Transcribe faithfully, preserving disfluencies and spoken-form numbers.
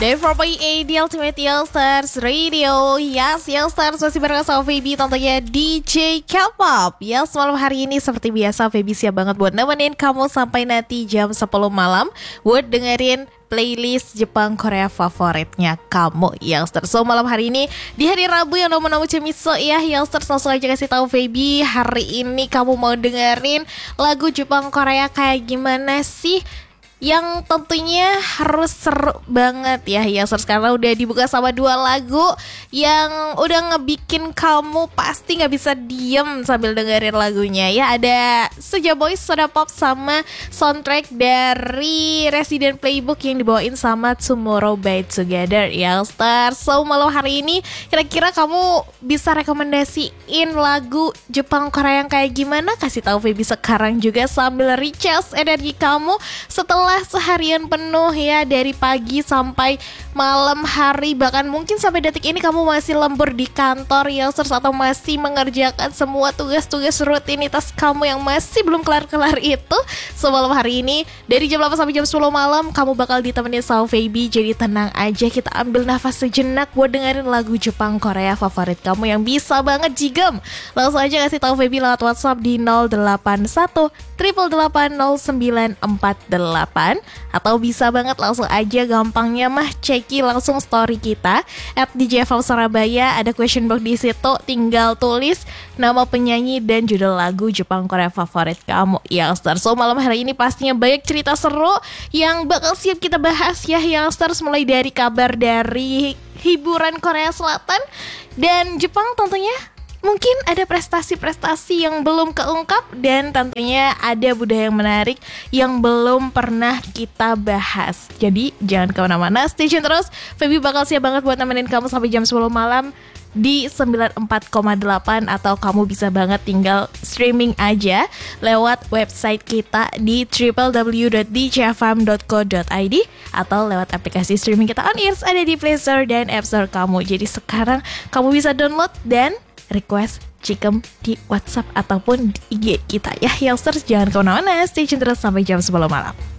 Dari four point eight di Ultimate Youngsters Radio. Yes, Youngsters masih bareng sama Feby, tentunya D J K-pop. Yes, malam hari ini seperti biasa Feby siap banget buat nemenin kamu sampai nanti jam sepuluh malam buat dengerin playlist Jepang Korea favoritnya kamu, Youngsters. So malam hari ini di hari Rabu yang nomor-nomor cemiso ya, Youngsters, langsung aja kasih tahu Feby, hari ini kamu mau dengerin lagu Jepang Korea kayak gimana sih? Yang tentunya harus seru banget ya, Youngsters, karena udah dibuka sama dua lagu yang udah ngebikin kamu pasti gak bisa diem sambil dengerin lagunya ya. Ada Suja Boys, Soda Pop, sama soundtrack dari Resident Playbook yang dibawain sama Tomorrow by Together, Youngsters. So malam hari ini kira-kira kamu bisa rekomendasiin lagu Jepang Korea yang kayak gimana? Kasih tahu Feby sekarang juga sambil recharge energi kamu setelah seharian penuh ya, dari pagi sampai malam hari, bahkan mungkin sampai detik ini kamu masih lembur di kantor, Youngsters, atau masih mengerjakan semua tugas-tugas rutinitas kamu yang masih belum kelar-kelar itu. So malam hari ini dari jam delapan sampai jam sepuluh malam kamu bakal ditemenin sama Feby. Jadi tenang aja, kita ambil nafas sejenak buat dengerin lagu Jepang Korea favorit kamu yang bisa banget jigem. Langsung aja kasih tahu Feby lewat WhatsApp di nol delapan satu delapan delapan nol sembilan empat delapan, atau bisa banget langsung aja gampangnya mah ceki langsung story kita at D J F M Surabaya. Ada question box di situ, tinggal tulis nama penyanyi dan judul lagu Jepang Korea favorit kamu, Youngsters. So malam hari ini pastinya banyak cerita seru yang bakal siap kita bahas ya, Youngsters, mulai dari kabar dari hiburan Korea Selatan dan Jepang, tentunya mungkin ada prestasi-prestasi yang belum keungkap, dan tentunya ada budaya yang menarik yang belum pernah kita bahas. Jadi jangan kemana-mana, stay tune terus. Feby bakal siap banget buat nemenin kamu sampai jam sepuluh malam di sembilan puluh empat koma delapan, atau kamu bisa banget tinggal streaming aja lewat website kita di w w w dot d j f m dot co dot i d, atau lewat aplikasi streaming kita on ears, ada di Play Store dan App Store kamu. Jadi sekarang kamu bisa download dan request Cikem di WhatsApp ataupun di I G kita ya, Youngsters. Jangan kemana-mana, stay tune terus sampai jam sepuluh malam.